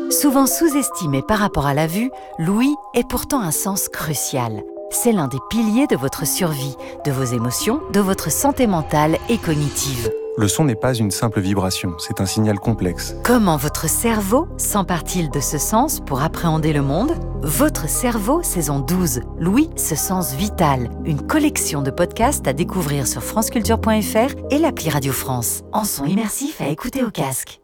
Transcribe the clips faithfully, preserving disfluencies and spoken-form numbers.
Souvent sous-estimé par rapport à la vue, l'ouïe est pourtant un sens crucial. C'est l'un des piliers de votre survie, de vos émotions, de votre santé mentale et cognitive. Le son n'est pas une simple vibration, c'est un signal complexe. Comment votre cerveau s'empare-t-il de ce sens pour appréhender le monde ? Votre cerveau, saison douze, l'ouïe, ce sens vital. Une collection de podcasts à découvrir sur franceculture point f r et l'appli Radio France. En son immersif à écouter au casque.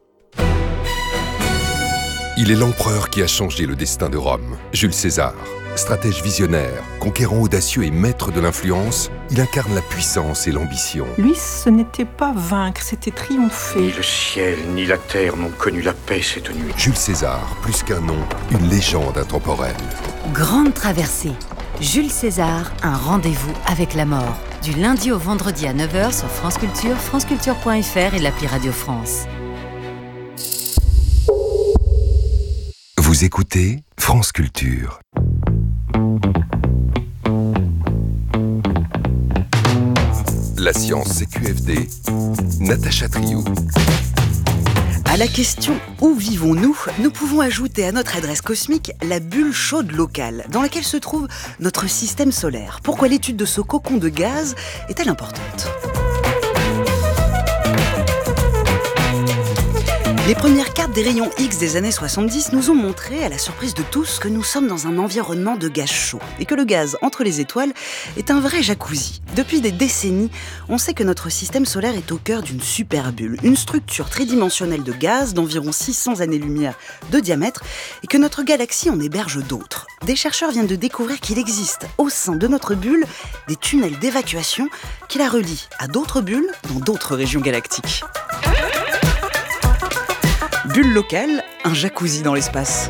Il est l'empereur qui a changé le destin de Rome, Jules César. Stratège visionnaire, conquérant audacieux et maître de l'influence, il incarne la puissance et l'ambition. Lui, ce n'était pas vaincre, c'était triompher. Ni le ciel, ni la terre n'ont connu la paix cette nuit. Jules César, plus qu'un nom, une légende intemporelle. Grande traversée. Jules César, un rendez-vous avec la mort. Du lundi au vendredi à neuf heures sur France Culture, franceculture point f r et l'appli Radio France. Vous écoutez France Culture. La science, c'est Q F D. Natacha Triou. À la question « Où vivons-nous ?», nous pouvons ajouter à notre adresse cosmique la bulle chaude locale, dans laquelle se trouve notre système solaire. Pourquoi l'étude de ce cocon de gaz est-elle importante ? Les premières cartes des rayons X des années soixante-dix nous ont montré, à la surprise de tous, que nous sommes dans un environnement de gaz chaud et que le gaz entre les étoiles est un vrai jacuzzi. Depuis des décennies, on sait que notre système solaire est au cœur d'une superbulle, une structure tridimensionnelle de gaz d'environ six cents années-lumière de diamètre et que notre galaxie en héberge d'autres. Des chercheurs viennent de découvrir qu'il existe au sein de notre bulle des tunnels d'évacuation qui la relient à d'autres bulles dans d'autres régions galactiques. Bulle locale, un jacuzzi dans l'espace.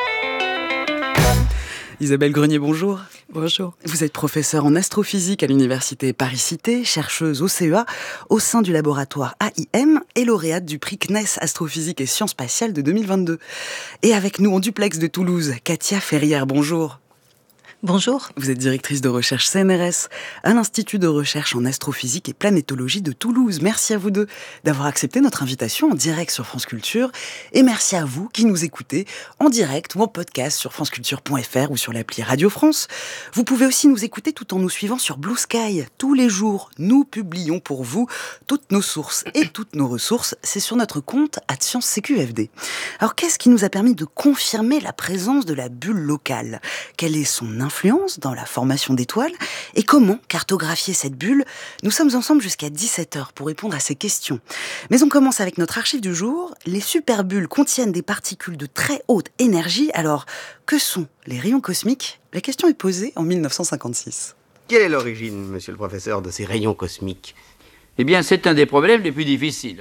Isabelle Grenier, bonjour. Bonjour. Vous êtes professeure en astrophysique à l'université Paris-Cité, chercheuse au C E A au sein du laboratoire A I M et lauréate du prix C N E S Astrophysique et Sciences Spatiales de deux mille vingt-deux. Et avec nous en duplex de Toulouse, Katia Ferrière, bonjour. Bonjour. Vous êtes directrice de recherche C N R S à l'Institut de recherche en astrophysique et planétologie de Toulouse. Merci à vous deux d'avoir accepté notre invitation en direct sur France Culture. Et merci à vous qui nous écoutez en direct ou en podcast sur franceculture point f r ou sur l'appli Radio France. Vous pouvez aussi nous écouter tout en nous suivant sur Blue Sky. Tous les jours, nous publions pour vous toutes nos sources et toutes nos ressources. C'est sur notre compte arobase science c q f d. Alors, qu'est-ce qui nous a permis de confirmer la présence de la bulle locale ? Quelle est son influence dans la formation d'étoiles et comment cartographier cette bulle ? Nous sommes ensemble jusqu'à dix-sept heures pour répondre à ces questions. Mais on commence avec notre archive du jour. Les superbulles contiennent des particules de très haute énergie. Alors, que sont les rayons cosmiques ? La question est posée en mille neuf cent cinquante-six. Quelle est l'origine, monsieur le professeur, de ces rayons cosmiques ? Eh bien, c'est un des problèmes les plus difficiles.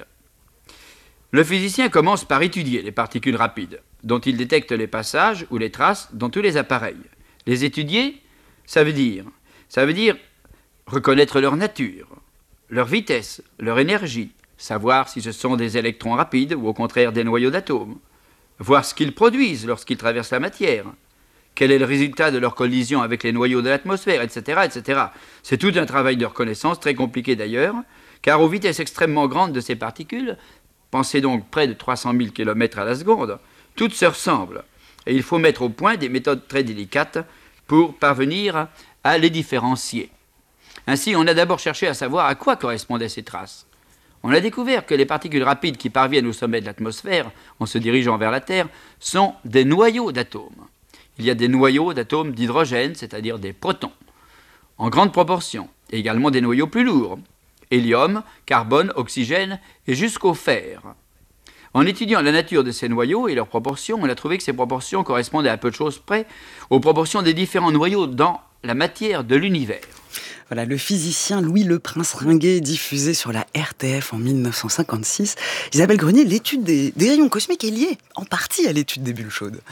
Le physicien commence par étudier les particules rapides, dont il détecte les passages ou les traces dans tous les appareils. Les étudier, ça veut dire, ça veut dire reconnaître leur nature, leur vitesse, leur énergie, savoir si ce sont des électrons rapides ou au contraire des noyaux d'atomes, voir ce qu'ils produisent lorsqu'ils traversent la matière, quel est le résultat de leur collision avec les noyaux de l'atmosphère, et cetera, et cetera. C'est tout un travail de reconnaissance, très compliqué d'ailleurs, car aux vitesses extrêmement grandes de ces particules, pensez donc près de trois cent mille kilomètres à la seconde, toutes se ressemblent. Et il faut mettre au point des méthodes très délicates pour parvenir à les différencier. Ainsi, on a d'abord cherché à savoir à quoi correspondaient ces traces. On a découvert que les particules rapides qui parviennent au sommet de l'atmosphère, en se dirigeant vers la Terre, sont des noyaux d'atomes. Il y a des noyaux d'atomes d'hydrogène, c'est-à-dire des protons, en grande proportion, et également des noyaux plus lourds, hélium, carbone, oxygène et jusqu'au fer. En étudiant la nature de ces noyaux et leurs proportions, on a trouvé que ces proportions correspondaient à peu de choses près aux proportions des différents noyaux dans la matière de l'univers. Voilà, le physicien Louis Leprince-Ringuet, diffusé sur la R T F en mille neuf cent cinquante-six. Isabelle Grenier, l'étude des, des rayons cosmiques est liée en partie à l'étude des bulles chaudes.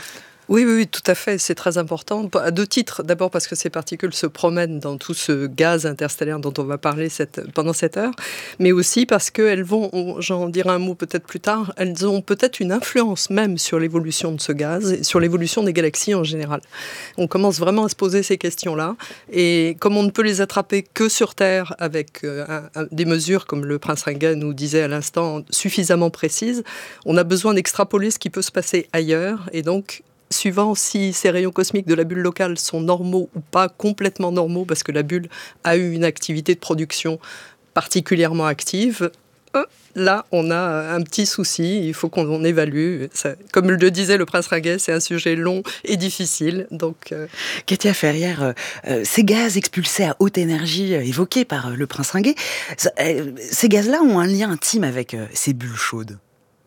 Oui, oui, oui, tout à fait, c'est très important. À deux titres. D'abord parce que ces particules se promènent dans tout ce gaz interstellaire dont on va parler cette, pendant cette heure, mais aussi parce qu'elles vont, j'en dirai un mot peut-être plus tard, elles ont peut-être une influence même sur l'évolution de ce gaz et sur l'évolution des galaxies en général. On commence vraiment à se poser ces questions-là, et comme on ne peut les attraper que sur Terre avec euh, un, un, des mesures, comme le prince Ringuet nous disait à l'instant, suffisamment précises, on a besoin d'extrapoler ce qui peut se passer ailleurs, et donc suivant si ces rayons cosmiques de la bulle locale sont normaux ou pas complètement normaux, parce que la bulle a eu une activité de production particulièrement active, euh, là, on a un petit souci, il faut qu'on évalue. Ça, comme le disait le prince Ringuet, c'est un sujet long et difficile. Donc, euh... Katia Ferrière, euh, ces gaz expulsés à haute énergie, euh, évoqués par euh, le prince Ringuet, euh, ces gaz-là ont un lien intime avec euh, ces bulles chaudes.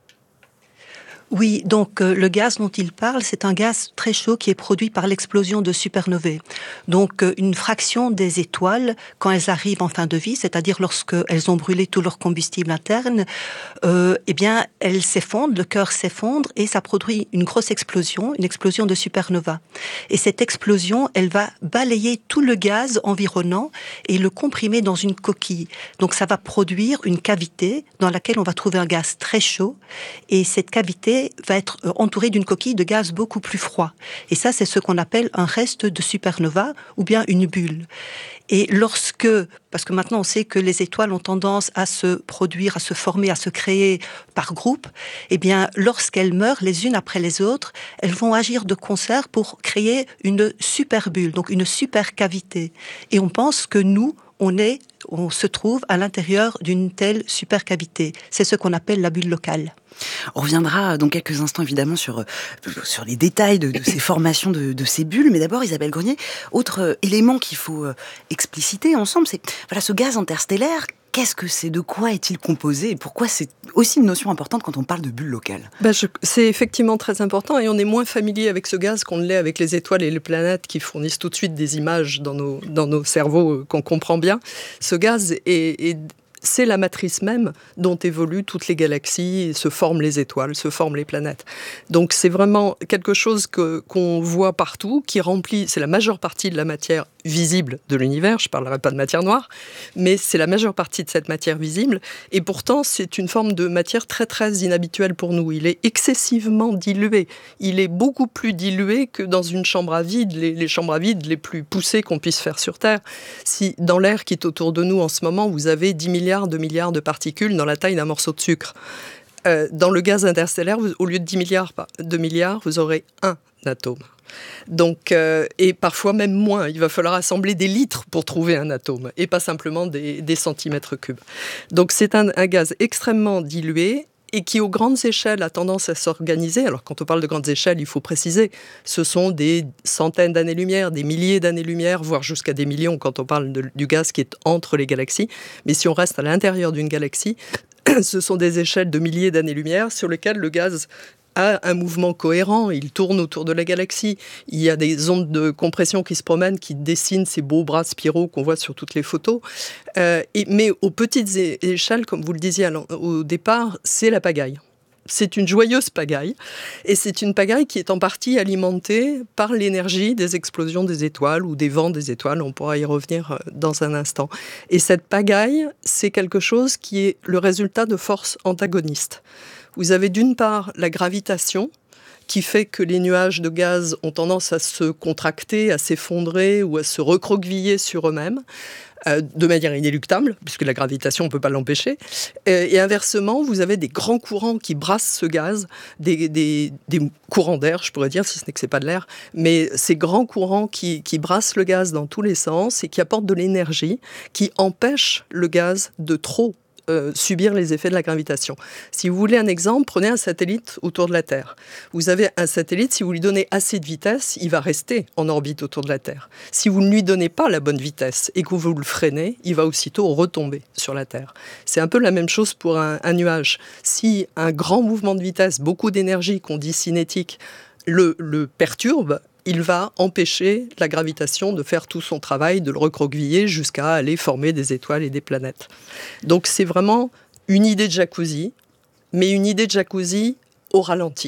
Oui, donc euh, le gaz dont il parle, c'est un gaz très chaud qui est produit par l'explosion de supernovae. Donc euh, une fraction des étoiles, quand elles arrivent en fin de vie, c'est-à-dire lorsqu'elles ont brûlé tout leur combustible interne, euh, eh bien elles s'effondrent, le cœur s'effondre et ça produit une grosse explosion, une explosion de supernova. Et cette explosion, elle va balayer tout le gaz environnant et le comprimer dans une coquille. Donc ça va produire une cavité dans laquelle on va trouver un gaz très chaud, et cette cavité va être entourée d'une coquille de gaz beaucoup plus froid. Et ça, c'est ce qu'on appelle un reste de supernova ou bien une bulle. Et lorsque, parce que maintenant on sait que les étoiles ont tendance à se produire, à se former, à se créer par groupe, eh bien, lorsqu'elles meurent les unes après les autres, elles vont agir de concert pour créer une super bulle, donc une super cavité. Et on pense que nous, on est, on se trouve à l'intérieur d'une telle supercavité. C'est ce qu'on appelle la bulle locale. On reviendra dans quelques instants évidemment sur, sur les détails de, de ces formations de, de ces bulles, mais d'abord Isabelle Grenier, autre élément qu'il faut expliciter ensemble, c'est voilà, ce gaz interstellaire. Qu'est-ce que c'est? De quoi est-il composé? Et pourquoi c'est aussi une notion importante quand on parle de bulles locales? ben je, C'est effectivement très important, et on est moins familier avec ce gaz qu'on ne l'est avec les étoiles et les planètes qui fournissent tout de suite des images dans nos, dans nos cerveaux euh, qu'on comprend bien. Ce gaz est... est c'est la matrice même dont évoluent toutes les galaxies, se forment les étoiles, se forment les planètes. Donc c'est vraiment quelque chose que, qu'on voit partout, qui remplit, c'est la majeure partie de la matière visible de l'univers, je ne parlerai pas de matière noire, mais c'est la majeure partie de cette matière visible, et pourtant c'est une forme de matière très très inhabituelle pour nous. Il est excessivement dilué, il est beaucoup plus dilué que dans une chambre à vide, les, les chambres à vide les plus poussées qu'on puisse faire sur Terre. Si dans l'air qui est autour de nous en ce moment, vous avez dix milliards de milliards de particules dans la taille d'un morceau de sucre. Euh, dans le gaz interstellaire, vous, au lieu de dix milliards de milliards, vous aurez un atome. Donc, euh, et parfois même moins. Il va falloir assembler des litres pour trouver un atome, et pas simplement des, des centimètres cubes. Donc c'est un, un gaz extrêmement dilué, et qui, aux grandes échelles, a tendance à s'organiser. Alors, quand on parle de grandes échelles, il faut préciser, ce sont des centaines d'années-lumière, des milliers d'années-lumière, voire jusqu'à des millions quand on parle de, du gaz qui est entre les galaxies. Mais si on reste à l'intérieur d'une galaxie, ce sont des échelles de milliers d'années-lumière sur lesquelles le gaz a un mouvement cohérent, il tourne autour de la galaxie, il y a des ondes de compression qui se promènent, qui dessinent ces beaux bras spiraux qu'on voit sur toutes les photos. Euh, et, mais aux petites échelles, comme vous le disiez au départ, c'est la pagaille. C'est une joyeuse pagaille, et c'est une pagaille qui est en partie alimentée par l'énergie des explosions des étoiles ou des vents des étoiles, on pourra y revenir dans un instant. Et cette pagaille, c'est quelque chose qui est le résultat de forces antagonistes. Vous avez d'une part la gravitation, qui fait que les nuages de gaz ont tendance à se contracter, à s'effondrer ou à se recroqueviller sur eux-mêmes, euh, de manière inéluctable, puisque la gravitation, on ne peut pas l'empêcher. Et, et inversement, vous avez des grands courants qui brassent ce gaz, des, des, des courants d'air, je pourrais dire, si ce n'est que ce n'est pas de l'air, mais ces grands courants qui, qui brassent le gaz dans tous les sens et qui apportent de l'énergie, qui empêchent le gaz de trop Euh, subir les effets de la gravitation. Si vous voulez un exemple, prenez un satellite autour de la Terre. Vous avez un satellite, si vous lui donnez assez de vitesse, il va rester en orbite autour de la Terre. Si vous ne lui donnez pas la bonne vitesse et que vous le freinez, il va aussitôt retomber sur la Terre. C'est un peu la même chose pour un, un nuage. Si un grand mouvement de vitesse, beaucoup d'énergie qu'on dit cinétique, le, le perturbe, il va empêcher la gravitation de faire tout son travail, de le recroqueviller jusqu'à aller former des étoiles et des planètes. Donc c'est vraiment une idée de jacuzzi, mais une idée de jacuzzi au ralenti.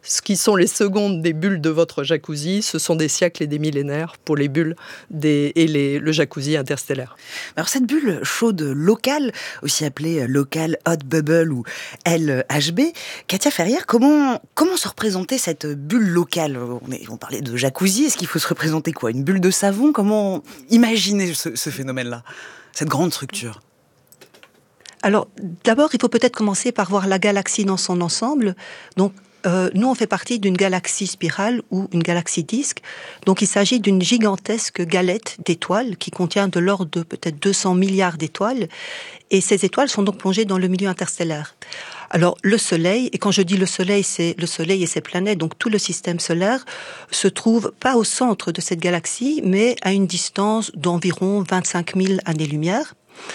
Ce qui sont les secondes des bulles de votre jacuzzi, ce sont des siècles et des millénaires pour les bulles des, et les, le jacuzzi interstellaire. Alors cette bulle chaude locale, aussi appelée Local Hot Bubble ou L H B, Katia Ferrière, comment, comment se représenter cette bulle locale ? on, est, on parlait de jacuzzi, est-ce qu'il faut se représenter quoi ? Une bulle de savon ? Comment imaginer ce, ce phénomène-là, cette grande structure ? Alors, d'abord, il faut peut-être commencer par voir la galaxie dans son ensemble. Donc, euh, nous, on fait partie d'une galaxie spirale ou une galaxie disque. Donc, il s'agit d'une gigantesque galette d'étoiles qui contient de l'ordre de peut-être deux cents milliards d'étoiles. Et ces étoiles sont donc plongées dans le milieu interstellaire. Alors, le Soleil, et quand je dis le Soleil, c'est le Soleil et ses planètes, donc tout le système solaire, se trouve pas au centre de cette galaxie, mais à une distance d'environ vingt-cinq mille années-lumière.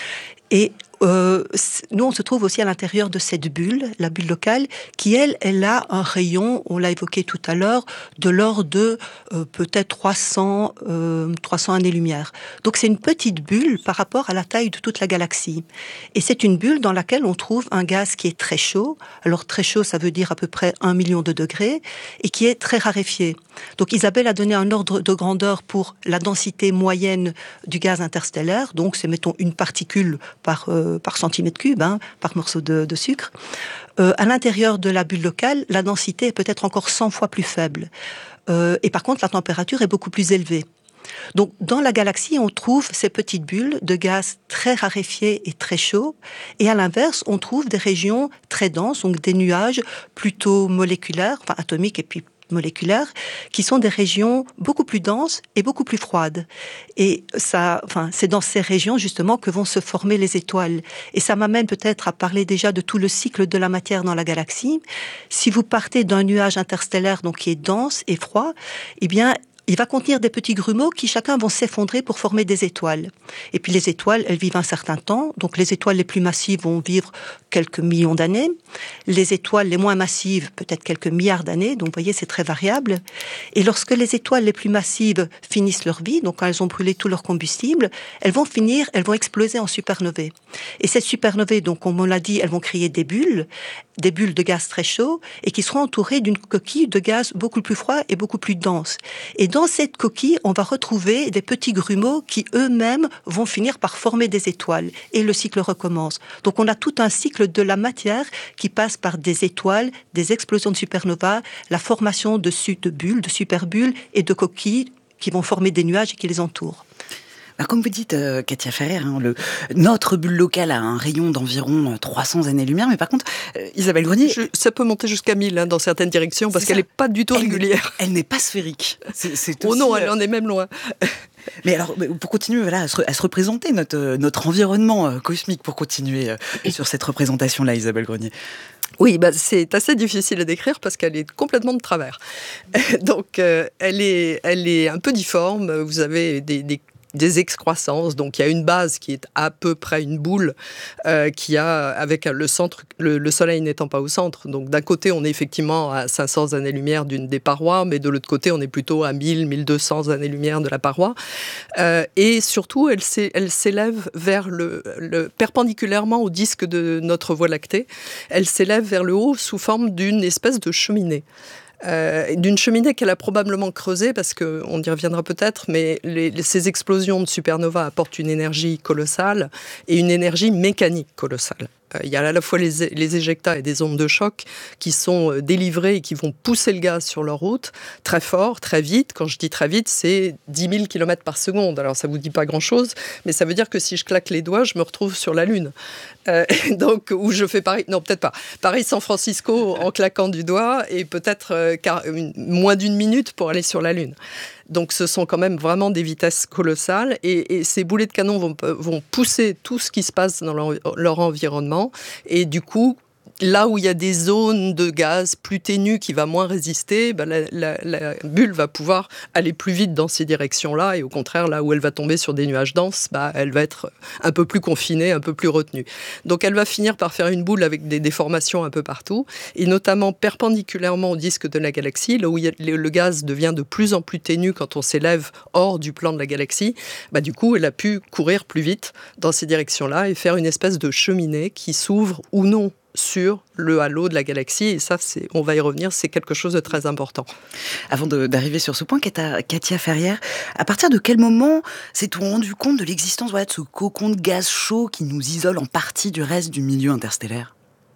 Et euh, nous, on se trouve aussi à l'intérieur de cette bulle, la bulle locale, qui, elle, elle a un rayon, on l'a évoqué tout à l'heure, de l'ordre de euh, peut-être trois cents, euh, trois cents années-lumière. Donc c'est une petite bulle par rapport à la taille de toute la galaxie. Et c'est une bulle dans laquelle on trouve un gaz qui est très chaud. Alors très chaud, ça veut dire à peu près un million de degrés, et qui est très raréfié. Donc Isabelle a donné un ordre de grandeur pour la densité moyenne du gaz interstellaire. Donc c'est, mettons, une particule par, euh, par centimètre cube, hein, par morceau de, de sucre. Euh, à l'intérieur de la bulle locale, la densité est peut-être encore cent fois plus faible. Euh, et par contre, la température est beaucoup plus élevée. Donc, dans la galaxie, on trouve ces petites bulles de gaz très raréfiés et très chauds. Et à l'inverse, on trouve des régions très denses, donc des nuages plutôt moléculaires, enfin atomiques et puis moléculaires, qui sont des régions beaucoup plus denses et beaucoup plus froides. Et ça, enfin, c'est dans ces régions, justement, que vont se former les étoiles. Et ça m'amène peut-être à parler déjà de tout le cycle de la matière dans la galaxie. Si vous partez d'un nuage interstellaire, donc, qui est dense et froid, eh bien, il va contenir des petits grumeaux qui chacun vont s'effondrer pour former des étoiles. Et puis les étoiles, elles vivent un certain temps. Donc les étoiles les plus massives vont vivre quelques millions d'années. Les étoiles les moins massives, peut-être quelques milliards d'années. Donc vous voyez, c'est très variable. Et lorsque les étoiles les plus massives finissent leur vie, donc quand elles ont brûlé tout leur combustible, elles vont finir, elles vont exploser en supernovae. Et ces supernovae, donc comme on l'a dit, elles vont créer des bulles, des bulles de gaz très chaud, et qui seront entourées d'une coquille de gaz beaucoup plus froid et beaucoup plus dense. Et dans cette coquille, on va retrouver des petits grumeaux qui eux-mêmes vont finir par former des étoiles. Et le cycle recommence. Donc on a tout un cycle de la matière qui passe par des étoiles, des explosions de supernovas, la formation de, de bulles, de superbulles et de coquilles qui vont former des nuages et qui les entourent. Alors, comme vous dites, euh, Katia Ferrière, hein, le, notre bulle locale a un rayon d'environ trois cents années-lumière, mais par contre, euh, Isabelle Grenier... Je, ça peut monter jusqu'à mille hein, dans certaines directions, parce qu'elle n'est pas du tout elle régulière. Elle n'est pas sphérique. C'est, c'est oh aussi, non, elle en est même loin. Mais alors, pour continuer voilà, à, se, à se représenter notre, notre environnement euh, cosmique, pour continuer euh, sur cette représentation-là, Isabelle Grenier. Oui, bah, c'est assez difficile à décrire parce qu'elle est complètement de travers. Donc, euh, elle est, elle est un peu difforme. Vous avez des, des des excroissances, donc il y a une base qui est à peu près une boule euh, qui a, avec le centre, le, le soleil n'étant pas au centre, donc d'un côté on est effectivement à cinq cents années-lumière d'une des parois, mais de l'autre côté on est plutôt à mille, mille deux cents années-lumière de la paroi, euh, et surtout elle, elle s'élève vers le, le, perpendiculairement au disque de notre Voie lactée, elle s'élève vers le haut sous forme d'une espèce de cheminée. Euh, d'une cheminée qu'elle a probablement creusée, parce qu'on y reviendra peut-être, mais les, les, ces explosions de supernova apportent une énergie colossale et une énergie mécanique colossale. Euh, il y a à la fois les, les éjectats et des ondes de choc qui sont euh, délivrées et qui vont pousser le gaz sur leur route très fort, très vite. Quand je dis très vite, c'est dix mille kilomètres par seconde. Alors ça ne vous dit pas grand-chose, mais ça veut dire que si je claque les doigts, je me retrouve sur la Lune. Euh, donc, où je fais Paris, non peut-être pas, Paris-San Francisco en claquant du doigt et peut-être euh, car, une, moins d'une minute pour aller sur la Lune. Donc ce sont quand même vraiment des vitesses colossales et, et ces boulets de canon vont, vont pousser tout ce qui se passe dans leur, leur environnement et du coup, là où il y a des zones de gaz plus ténues qui va moins résister, ben la, la, la bulle va pouvoir aller plus vite dans ces directions-là et au contraire, là où elle va tomber sur des nuages denses, ben elle va être un peu plus confinée, un peu plus retenue. Donc elle va finir par faire une boule avec des déformations un peu partout et notamment perpendiculairement au disque de la galaxie, là où il y a, le, le gaz devient de plus en plus ténu quand on s'élève hors du plan de la galaxie, ben du coup, elle a pu courir plus vite dans ces directions-là et faire une espèce de cheminée qui s'ouvre ou non sur le halo de la galaxie. Et ça, c'est, on va y revenir, c'est quelque chose de très important. Avant de, d'arriver sur ce point, Katia Ferrière, à partir de quel moment s'est-on rendu compte de l'existence voilà, de ce cocon de gaz chaud qui nous isole en partie du reste du milieu interstellaire ?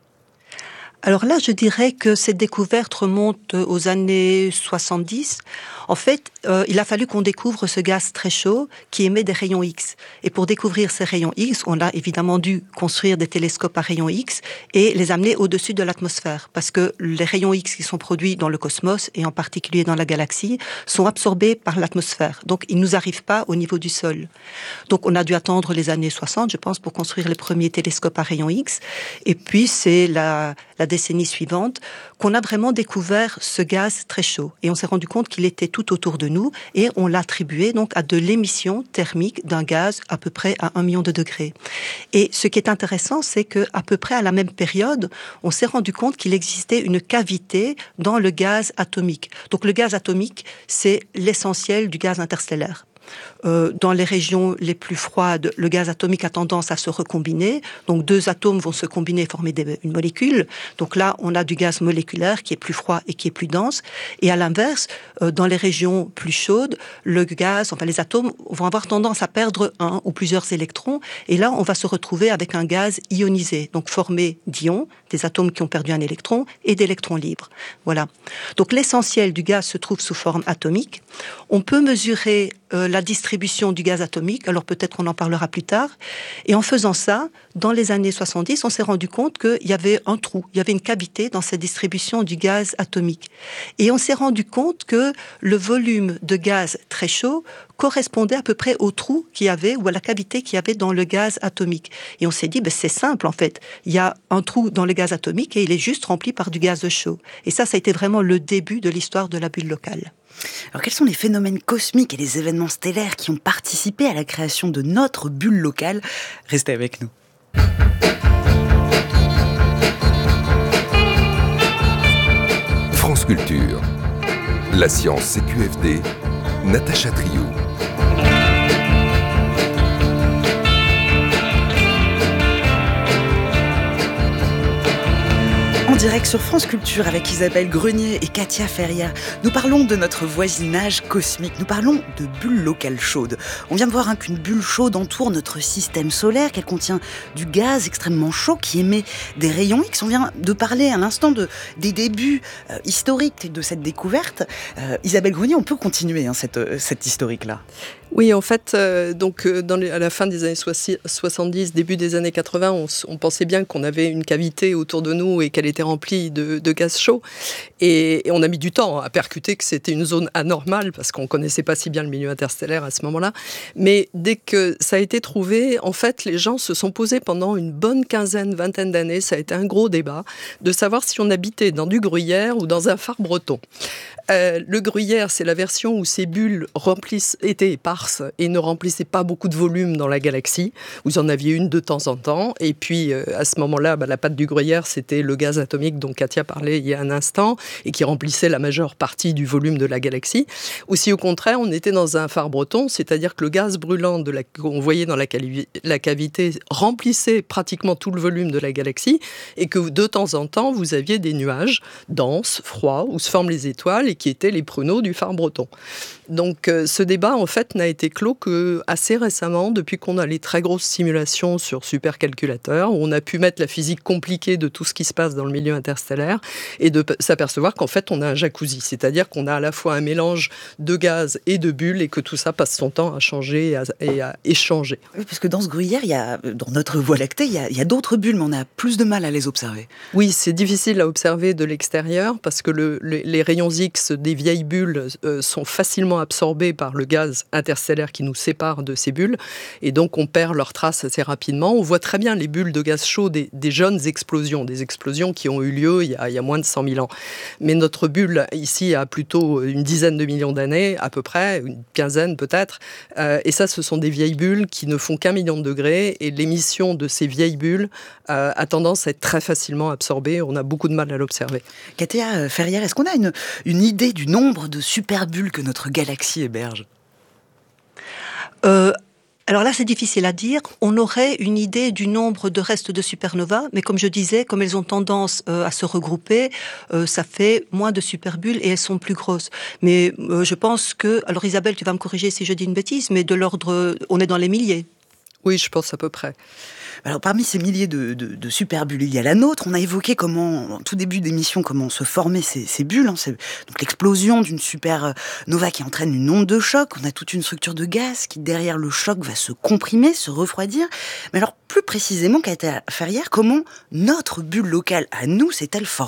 Alors là, je dirais que cette découverte remonte aux années soixante-dix. En fait, euh, il a fallu qu'on découvre ce gaz très chaud qui émet des rayons X. Et pour découvrir ces rayons X, on a évidemment dû construire des télescopes à rayons X et les amener au-dessus de l'atmosphère. Parce que les rayons X qui sont produits dans le cosmos, et en particulier dans la galaxie, sont absorbés par l'atmosphère. Donc, ils ne nous arrivent pas au niveau du sol. Donc, on a dû attendre les années soixante, je pense, pour construire les premiers télescopes à rayons X. Et puis, c'est la, la décennie suivante qu'on a vraiment découvert ce gaz très chaud. Et on s'est rendu compte qu'il était tout autour de nous et on l'a attribué donc à de l'émission thermique d'un gaz à peu près à un million de degrés. Et ce qui est intéressant, c'est que à peu près à la même période, on s'est rendu compte qu'il existait une cavité dans le gaz atomique. Donc le gaz atomique, c'est l'essentiel du gaz interstellaire. Euh, dans les régions les plus froides, le gaz atomique a tendance à se recombiner. Donc deux atomes vont se combiner et former des, une molécule. Donc là, on a du gaz moléculaire qui est plus froid et qui est plus dense. Et à l'inverse, euh, dans les régions plus chaudes, le gaz, enfin les atomes vont avoir tendance à perdre un ou plusieurs électrons. Et là, on va se retrouver avec un gaz ionisé, donc formé d'ions, des atomes qui ont perdu un électron, et d'électrons libres. Voilà. Donc l'essentiel du gaz se trouve sous forme atomique. On peut mesurer euh, la distribution du gaz atomique, alors peut-être qu'on en parlera plus tard. Et en faisant ça, dans les années soixante-dix, on s'est rendu compte qu'il y avait un trou, il y avait une cavité dans cette distribution du gaz atomique. Et on s'est rendu compte que le volume de gaz très chaud correspondait à peu près au trou qu'il y avait, ou à la cavité qu'il y avait dans le gaz atomique. Et on s'est dit, ben, c'est simple en fait, il y a un trou dans le gaz atomique et il est juste rempli par du gaz chaud. Et ça, ça a été vraiment le début de l'histoire de la bulle locale. Alors quels sont les phénomènes cosmiques et les événements stellaires qui ont participé à la création de notre bulle locale ? Restez avec nous. France Culture. La science C Q F D. Natacha Triou. En direct sur France Culture avec Isabelle Grenier et Katia Ferrière, nous parlons de notre voisinage cosmique, nous parlons de bulles locales chaudes. On vient de voir hein, qu'une bulle chaude entoure notre système solaire, qu'elle contient du gaz extrêmement chaud qui émet des rayons X. On vient de parler à l'instant de, des débuts euh, historiques de cette découverte. Euh, Isabelle Grenier, on peut continuer hein, cette, cette historique-là. Oui, en fait, euh, donc euh, dans les, à la fin des années soixante-dix, début des années quatre-vingts, on, on pensait bien qu'on avait une cavité autour de nous et qu'elle était remplie de, de gaz chaud. Et, et on a mis du temps à percuter que c'était une zone anormale parce qu'on connaissait pas si bien le milieu interstellaire à ce moment-là. Mais dès que ça a été trouvé, en fait, les gens se sont posés pendant une bonne quinzaine, vingtaine d'années, ça a été un gros débat, de savoir si on habitait dans du gruyère ou dans un phare breton. Euh, le gruyère, c'est la version où ces bulles remplissent, étaient éparses et ne remplissaient pas beaucoup de volume dans la galaxie. Vous en aviez une de temps en temps. Et puis, euh, à ce moment-là, bah, la pâte du gruyère, c'était le gaz atomique dont Katia parlait il y a un instant et qui remplissait la majeure partie du volume de la galaxie. Ou si, au contraire, on était dans un phare breton, c'est-à-dire que le gaz brûlant de la, qu'on voyait dans la, cali- la cavité remplissait pratiquement tout le volume de la galaxie et que de temps en temps, vous aviez des nuages denses, froids, où se forment les étoiles et qui étaient les pruneaux du phare breton. Donc euh, ce débat, en fait, n'a été clos que assez récemment, depuis qu'on a les très grosses simulations sur supercalculateurs, où on a pu mettre la physique compliquée de tout ce qui se passe dans le milieu interstellaire, et de p- s'apercevoir qu'en fait, on a un jacuzzi, c'est-à-dire qu'on a à la fois un mélange de gaz et de bulles, et que tout ça passe son temps à changer et à, et à échanger. Oui, parce que dans ce gruyère, il y a, dans notre Voie lactée, il y a, il y a d'autres bulles, mais on a plus de mal à les observer. Oui, c'est difficile à observer de l'extérieur, parce que le, le, les rayons X des vieilles bulles euh, sont facilement absorbés par le gaz interstellaire qui nous sépare de ces bulles, et donc on perd leurs traces assez rapidement. On voit très bien les bulles de gaz chaud des, des jeunes explosions, des explosions qui ont eu lieu il y a, il y a moins de cent mille ans. Mais notre bulle ici a plutôt une dizaine de millions d'années, à peu près, une quinzaine peut-être, euh, et ça ce sont des vieilles bulles qui ne font qu'un million de degrés, et l'émission de ces vieilles bulles euh, a tendance à être très facilement absorbée. On a beaucoup de mal à l'observer. Katia Ferrière, est-ce qu'on a une, une idée du nombre de superbulles que notre galaxie héberge ? euh, Alors là, c'est difficile à dire. On aurait une idée du nombre de restes de supernovas, mais comme je disais, comme elles ont tendance euh, à se regrouper, euh, ça fait moins de superbulles et elles sont plus grosses. Mais euh, je pense que... Alors Isabelle, tu vas me corriger si je dis une bêtise, mais de l'ordre... On est dans les milliers. Oui, je pense à peu près. Alors, parmi ces milliers de, de, de superbulles, il y a la nôtre. On a évoqué comment, en tout début d'émission, comment se formaient ces, ces bulles. Hein. C'est donc l'explosion d'une supernova qui entraîne une onde de choc. On a toute une structure de gaz qui, derrière le choc, va se comprimer, se refroidir. Mais alors, plus précisément, Katia Ferrière, comment notre bulle locale, à nous, s'est-elle formée ?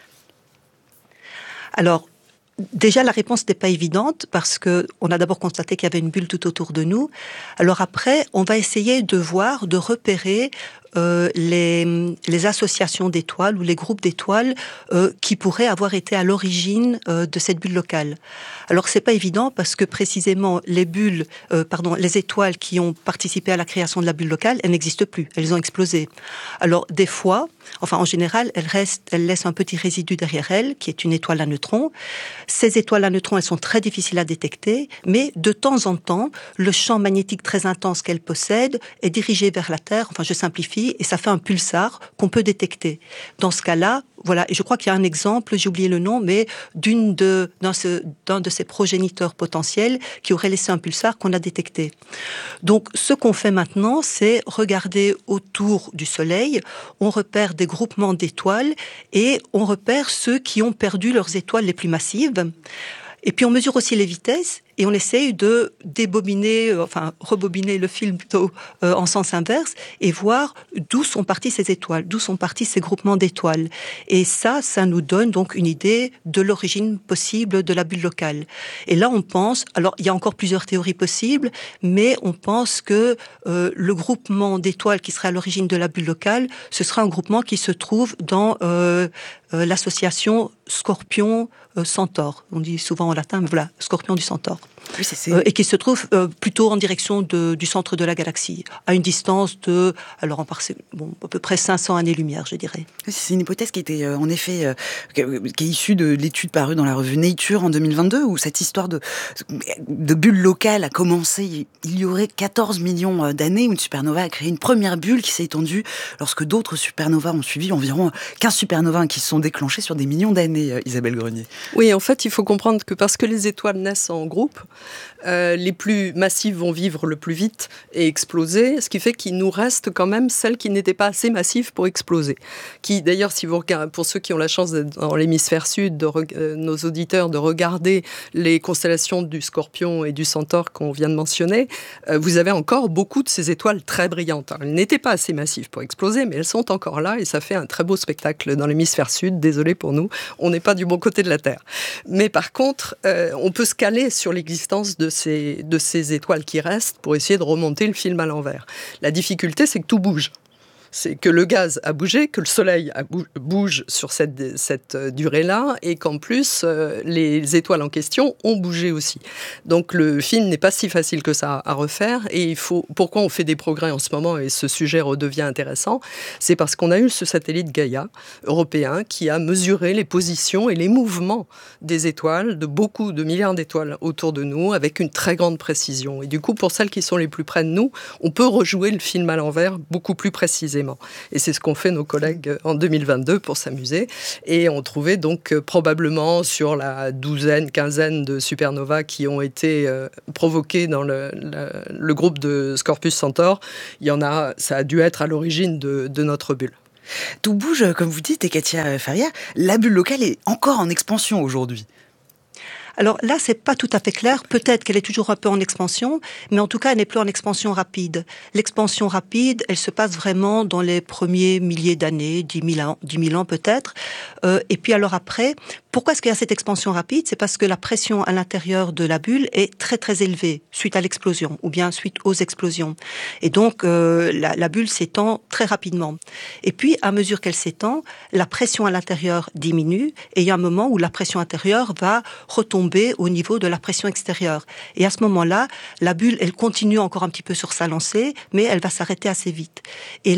Alors, déjà, la réponse n'est pas évidente parce que on a d'abord constaté qu'il y avait une bulle tout autour de nous. Alors après, on va essayer de voir, de repérer euh, les, les associations d'étoiles ou les groupes d'étoiles euh, qui pourraient avoir été à l'origine euh, de cette bulle locale. Alors c'est pas évident parce que précisément les bulles, euh, pardon, les étoiles qui ont participé à la création de la bulle locale, elles n'existent plus, elles ont explosé. Alors des fois, enfin en général, elles restent, elles laissent un petit résidu derrière elles, qui est une étoile à neutrons. Ces étoiles à neutrons, elles sont très difficiles à détecter, mais de temps en temps, le champ magnétique très intense qu'elles possèdent est dirigé vers la Terre, enfin je simplifie, et ça fait un pulsar qu'on peut détecter. Dans ce cas-là, voilà, et je crois qu'il y a un exemple, j'ai oublié le nom, mais d'une de, d'un, ce, d'un de ces progéniteurs potentiels qui aurait laissé un pulsar qu'on a détecté. Donc, ce qu'on fait maintenant, c'est regarder autour du Soleil, on repère des groupements d'étoiles et on repère ceux qui ont perdu leurs étoiles les plus massives. Et puis on mesure aussi les vitesses et on essaye de débobiner, enfin rebobiner le film plutôt euh, en sens inverse et voir d'où sont parties ces étoiles, d'où sont partis ces groupements d'étoiles. Et ça, ça nous donne donc une idée de l'origine possible de la bulle locale. Et là, on pense, alors il y a encore plusieurs théories possibles, mais on pense que euh, le groupement d'étoiles qui serait à l'origine de la bulle locale, ce sera un groupement qui se trouve dans euh, euh, l'association Scorpion-Centaure. On dit souvent en latin, mais voilà, Scorpion du Centaure. Oui, c'est, c'est... Euh, et qui se trouve euh, plutôt en direction de, du centre de la galaxie, à une distance de, alors en parse, bon, à peu près cinq cents années-lumière, je dirais. C'est une hypothèse qui était euh, en effet euh, qui est issue de l'étude parue dans la revue Nature en deux mille vingt-deux, où cette histoire de, de bulle locale a commencé il y aurait quatorze millions d'années, où une supernova a créé une première bulle qui s'est étendue lorsque d'autres supernovas ont suivi, environ quinze supernovas qui se sont déclenchées sur des millions d'années, Isabelle Grenier. Oui, en fait, il faut comprendre que parce que les étoiles naissent en groupe, Euh, les plus massives vont vivre le plus vite et exploser, ce qui fait qu'il nous reste quand même celles qui n'étaient pas assez massives pour exploser. Qui, d'ailleurs, si vous regardez, pour ceux qui ont la chance d'être dans l'hémisphère sud, de re- euh, nos auditeurs, de regarder les constellations du Scorpion et du Centaure qu'on vient de mentionner, euh, vous avez encore beaucoup de ces étoiles très brillantes. Alors, elles n'étaient pas assez massives pour exploser, mais elles sont encore là et ça fait un très beau spectacle dans l'hémisphère sud. Désolé pour nous, on n'est pas du bon côté de la Terre. Mais par contre, euh, on peut se caler sur l'existence de Ces, de ces étoiles qui restent pour essayer de remonter le film à l'envers. La difficulté, c'est que tout bouge. C'est que le gaz a bougé, que le soleil a bou- bouge sur cette, cette durée-là, et qu'en plus, euh, les étoiles en question ont bougé aussi. Donc le film n'est pas si facile que ça à refaire, et il faut, pourquoi on fait des progrès en ce moment, et ce sujet redevient intéressant, c'est parce qu'on a eu ce satellite Gaïa européen qui a mesuré les positions et les mouvements des étoiles, de beaucoup de milliards d'étoiles autour de nous, avec une très grande précision. Et du coup, pour celles qui sont les plus près de nous, on peut rejouer le film à l'envers beaucoup plus précisément. Et c'est ce qu'ont fait nos collègues en deux mille vingt-deux pour s'amuser. Et on trouvait donc euh, probablement sur la douzaine, quinzaine de supernovas qui ont été euh, provoquées dans le, le, le groupe de Scorpius-Centaure, il y en a, ça a dû être à l'origine de, de notre bulle. Tout bouge, comme vous dites, et Katia Ferrière, la bulle locale est encore en expansion aujourd'hui. Alors là, c'est pas tout à fait clair. Peut-être qu'elle est toujours un peu en expansion, mais en tout cas, elle n'est plus en expansion rapide. L'expansion rapide, elle se passe vraiment dans les premiers milliers d'années, dix mille ans, dix mille ans peut-être. Euh, et puis alors après, pourquoi est-ce qu'il y a cette expansion rapide ? C'est parce que la pression à l'intérieur de la bulle est très très élevée suite à l'explosion, ou bien suite aux explosions. Et donc, euh, la, la bulle s'étend très rapidement. Et puis, à mesure qu'elle s'étend, la pression à l'intérieur diminue, et il y a un moment où la pression intérieure va retomber au niveau de la pression extérieure. Et à ce moment-là, la bulle, elle continue encore un petit peu sur sa lancée, mais elle va s'arrêter assez vite. Et là,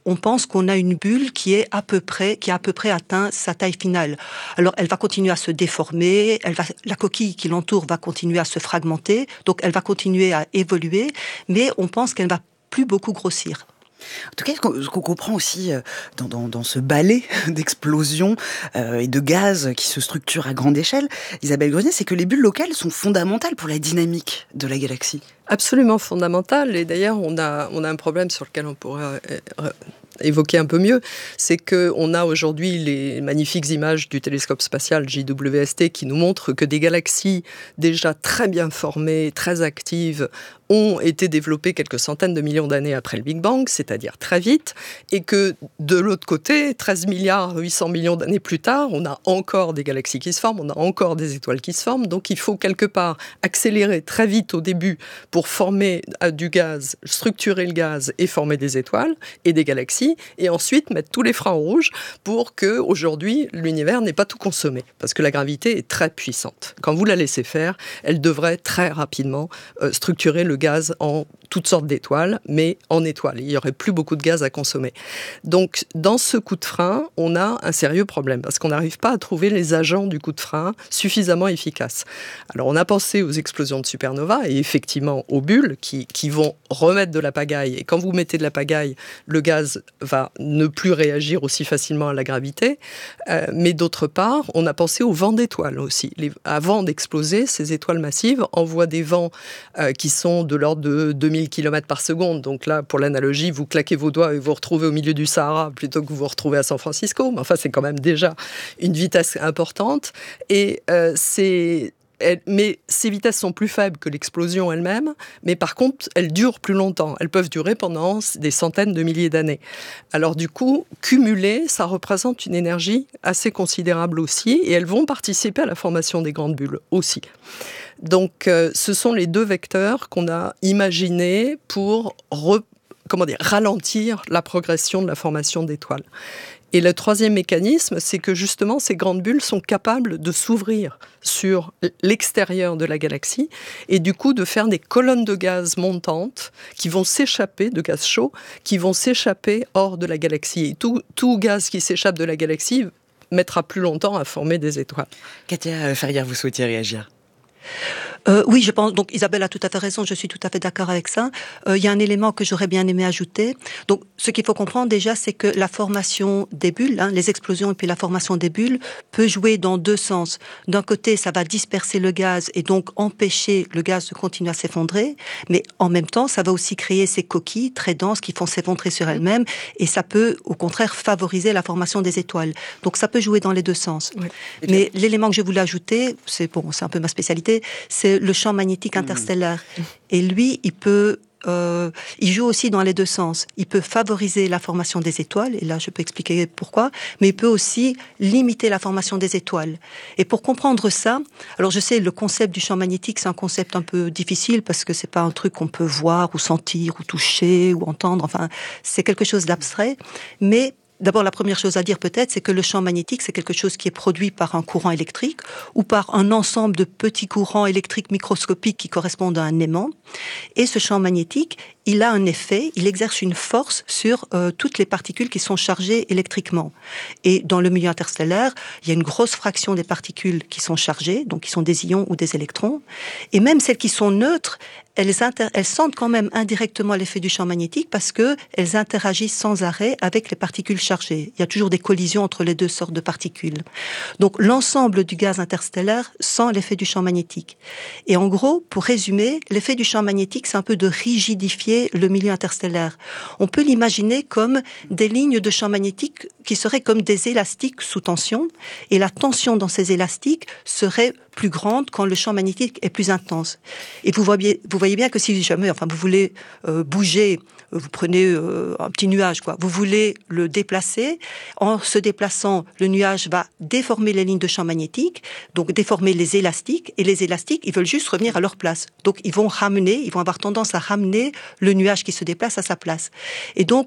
on pense qu'on a une bulle qui est à peu près, qui a à peu près atteint sa taille finale. Alors, elle va continuer à se déformer, elle va, la coquille qui l'entoure va continuer à se fragmenter, donc elle va continuer à évoluer, mais on pense qu'elle ne va plus beaucoup grossir. En tout cas, ce qu'on comprend aussi dans, dans, dans ce balai d'explosions euh, et de gaz qui se structurent à grande échelle, Isabelle Grenier, c'est que les bulles locales sont fondamentales pour la dynamique de la galaxie. Absolument fondamentales. Et d'ailleurs, on a, on a un problème sur lequel on pourrait euh, évoquer un peu mieux, c'est qu'on a aujourd'hui les magnifiques images du télescope spatial J W S T qui nous montrent que des galaxies déjà très bien formées, très actives, ont été développées quelques centaines de millions d'années après le Big Bang, c'est-à-dire très vite, et que de l'autre côté, treize milliards huit cents millions d'années plus tard, on a encore des galaxies qui se forment, on a encore des étoiles qui se forment, donc il faut quelque part accélérer très vite au début pour former du gaz, structurer le gaz et former des étoiles et des galaxies, et ensuite mettre tous les freins rouges pour que aujourd'hui l'univers n'ait pas tout consommé, parce que la gravité est très puissante. Quand vous la laissez faire, elle devrait très rapidement euh, structurer le gaz en toutes sortes d'étoiles, mais en étoiles. Il n'y aurait plus beaucoup de gaz à consommer. Donc, dans ce coup de frein, on a un sérieux problème, parce qu'on n'arrive pas à trouver les agents du coup de frein suffisamment efficaces. Alors, on a pensé aux explosions de supernovas, et effectivement aux bulles, qui, qui vont remettre de la pagaille. Et quand vous mettez de la pagaille, le gaz va ne plus réagir aussi facilement à la gravité. Euh, mais d'autre part, on a pensé aux vents d'étoiles aussi. Les, avant d'exploser, ces étoiles massives envoient des vents euh, qui sont de l'ordre de deux mille kilomètres par seconde. Donc là, pour l'analogie, vous claquez vos doigts et vous vous retrouvez au milieu du Sahara plutôt que vous vous retrouvez à San Francisco. Mais enfin, c'est quand même déjà une vitesse importante. Et euh, c'est... Elle, mais ces vitesses sont plus faibles que l'explosion elle-même, mais par contre, elles durent plus longtemps. Elles peuvent durer pendant des centaines de milliers d'années. Alors du coup, cumulées, ça représente une énergie assez considérable aussi, et elles vont participer à la formation des grandes bulles aussi. Donc, euh, ce sont les deux vecteurs qu'on a imaginés pour re, comment dire, ralentir la progression de la formation d'étoiles. Et le troisième mécanisme, c'est que justement, ces grandes bulles sont capables de s'ouvrir sur l'extérieur de la galaxie et du coup de faire des colonnes de gaz montantes qui vont s'échapper, de gaz chaud, qui vont s'échapper hors de la galaxie. Et tout, tout gaz qui s'échappe de la galaxie mettra plus longtemps à former des étoiles. Katia Ferrière, vous souhaitiez réagir ? Euh, oui, je pense. Donc Isabelle a tout à fait raison. Je suis tout à fait d'accord avec ça. Euh, il y a un élément que j'aurais bien aimé ajouter. Donc, ce qu'il faut comprendre déjà, c'est que la formation des bulles, hein, les explosions et puis la formation des bulles, peut jouer dans deux sens. D'un côté, ça va disperser le gaz et donc empêcher le gaz de continuer à s'effondrer. Mais en même temps, ça va aussi créer ces coquilles très denses qui font s'effondrer sur elles-mêmes et ça peut, au contraire, favoriser la formation des étoiles. Donc, ça peut jouer dans les deux sens. Oui. Mais l'élément que je voulais ajouter, c'est bon, c'est un peu ma spécialité, c'est le champ magnétique interstellaire. Mmh. Et lui, il peut, euh, il joue aussi dans les deux sens. Il peut favoriser la formation des étoiles, et là je peux expliquer pourquoi, mais il peut aussi limiter la formation des étoiles. Et pour comprendre ça, alors je sais, le concept du champ magnétique, c'est un concept un peu difficile, parce que c'est pas un truc qu'on peut voir, ou sentir, ou toucher, ou entendre, enfin, c'est quelque chose d'abstrait, mais d'abord, la première chose à dire peut-être, c'est que le champ magnétique, c'est quelque chose qui est produit par un courant électrique ou par un ensemble de petits courants électriques microscopiques qui correspondent à un aimant. Et ce champ magnétique, il a un effet, il exerce une force sur euh, toutes les particules qui sont chargées électriquement. Et dans le milieu interstellaire, il y a une grosse fraction des particules qui sont chargées, donc qui sont des ions ou des électrons. Et même celles qui sont neutres, elles, inter- elles sentent quand même indirectement l'effet du champ magnétique parce que elles interagissent sans arrêt avec les particules chargées. Il y a toujours des collisions entre les deux sortes de particules. Donc l'ensemble du gaz interstellaire sent l'effet du champ magnétique. Et en gros, pour résumer, l'effet du champ magnétique, c'est un peu de rigidifier le milieu interstellaire. On peut l'imaginer comme des lignes de champ magnétique qui seraient comme des élastiques sous tension, et la tension dans ces élastiques serait plus grande quand le champ magnétique est plus intense. Et vous voyez, vous voyez bien que si jamais, enfin, vous voulez euh, bouger, vous prenez euh, un petit nuage, quoi. Vous voulez le déplacer. En se déplaçant, le nuage va déformer les lignes de champ magnétique, donc déformer les élastiques. Et les élastiques, ils veulent juste revenir à leur place. Donc, ils vont ramener, ils vont avoir tendance à ramener le nuage qui se déplace à sa place. Et donc,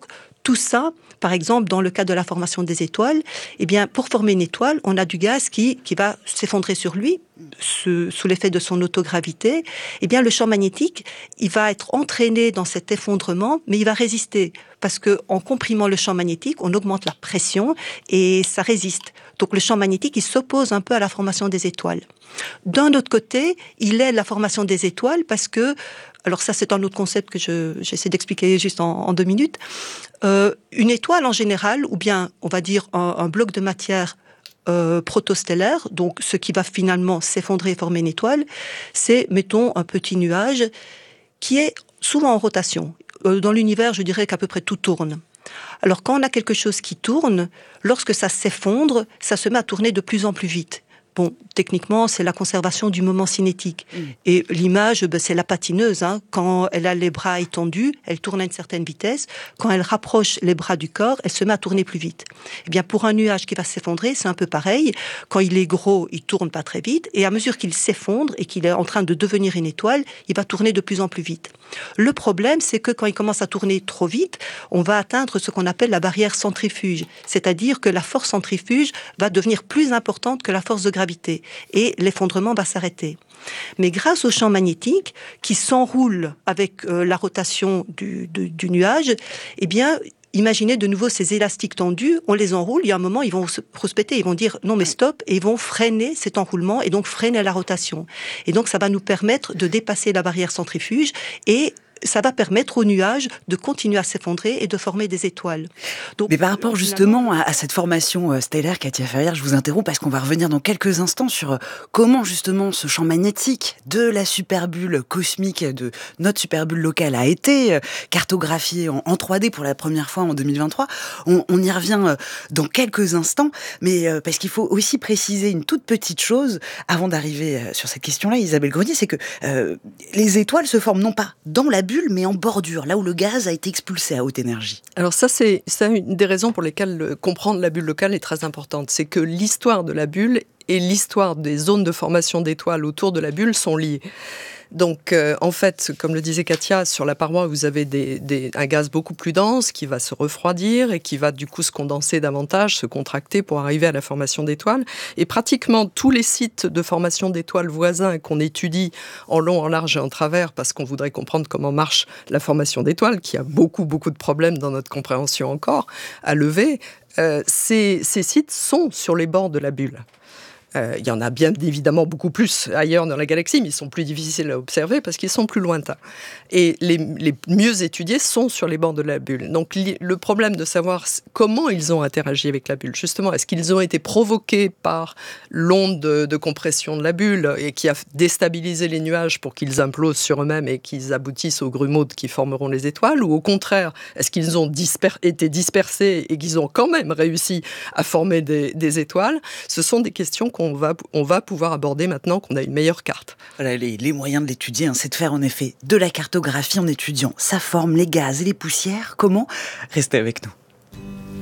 tout ça, par exemple, dans le cas de la formation des étoiles, eh bien, pour former une étoile, on a du gaz qui, qui va s'effondrer sur lui, sous, sous l'effet de son autogravité. Eh bien, le champ magnétique, il va être entraîné dans cet effondrement, mais il va résister. Parce que, en comprimant le champ magnétique, on augmente la pression et ça résiste. Donc, le champ magnétique, il s'oppose un peu à la formation des étoiles. D'un autre côté, il aide la formation des étoiles parce que, alors ça, c'est un autre concept que je, j'essaie d'expliquer juste en, en deux minutes. Euh, une étoile, en général, ou bien, on va dire, un, un bloc de matière euh, protostellaire, donc ce qui va finalement s'effondrer et former une étoile, c'est, mettons, un petit nuage qui est souvent en rotation. Euh, dans l'univers, je dirais qu'à peu près tout tourne. Alors, quand on a quelque chose qui tourne, lorsque ça s'effondre, ça se met à tourner de plus en plus vite. Bon, techniquement, c'est la conservation du moment cinétique. Mmh. Et l'image, ben, c'est la patineuse. Hein. Quand elle a les bras étendus, elle tourne à une certaine vitesse. Quand elle rapproche les bras du corps, elle se met à tourner plus vite. Eh bien, pour un nuage qui va s'effondrer, c'est un peu pareil. Quand il est gros, il tourne pas très vite. Et à mesure qu'il s'effondre et qu'il est en train de devenir une étoile, il va tourner de plus en plus vite. Le problème, c'est que quand il commence à tourner trop vite, on va atteindre ce qu'on appelle la barrière centrifuge. C'est-à-dire que la force centrifuge va devenir plus importante que la force de gravité. Et l'effondrement va s'arrêter. Mais grâce au champ magnétique qui s'enroule avec euh, la rotation du, du, du nuage, eh bien, imaginez de nouveau ces élastiques tendus, on les enroule, il y a un moment, ils vont se prospecter, ils vont dire non mais stop, et ils vont freiner cet enroulement et donc freiner la rotation. Et donc ça va nous permettre de dépasser la barrière centrifuge et ça va permettre au nuage de continuer à s'effondrer et de former des étoiles. Donc, mais par rapport justement à, à cette formation stellaire, Katia Ferrière, je vous interromps parce qu'on va revenir dans quelques instants sur comment justement ce champ magnétique de la superbulle cosmique, de notre superbulle locale a été cartographié en, en trois D pour la première fois en deux mille vingt-trois. On, on y revient dans quelques instants, mais parce qu'il faut aussi préciser une toute petite chose avant d'arriver sur cette question-là, Isabelle Grenier, c'est que euh, les étoiles se forment non pas dans la bulle, mais en bordure, là où le gaz a été expulsé à haute énergie. Alors ça, c'est, c'est une des raisons pour lesquelles le, comprendre la bulle locale est très importante. C'est que l'histoire de la bulle et l'histoire des zones de formation d'étoiles autour de la bulle sont liées. Donc, euh, en fait, comme le disait Katia, sur la paroi, vous avez des, des, un gaz beaucoup plus dense qui va se refroidir et qui va du coup se condenser davantage, se contracter pour arriver à la formation d'étoiles. Et pratiquement tous les sites de formation d'étoiles voisins qu'on étudie en long, en large et en travers, parce qu'on voudrait comprendre comment marche la formation d'étoiles, qui a beaucoup, beaucoup de problèmes dans notre compréhension encore à lever, euh, ces, ces sites sont sur les bords de la bulle. Euh, il y en a bien évidemment beaucoup plus ailleurs dans la galaxie, mais ils sont plus difficiles à observer parce qu'ils sont plus lointains. Et les, les mieux étudiés sont sur les bords de la bulle. Donc li, le problème de savoir comment ils ont interagi avec la bulle, justement, est-ce qu'ils ont été provoqués par l'onde de, de compression de la bulle et qui a déstabilisé les nuages pour qu'ils implosent sur eux-mêmes et qu'ils aboutissent aux grumeaux qui formeront les étoiles, ou au contraire, est-ce qu'ils ont disper, été dispersés et qu'ils ont quand même réussi à former des, des étoiles? Ce sont des questions qu'on va, on va pouvoir aborder maintenant qu'on a une meilleure carte. Voilà, les, les moyens de l'étudier, hein, c'est de faire en effet de la cartographie en étudiant sa forme, les gaz et les poussières. Comment? Restez avec nous.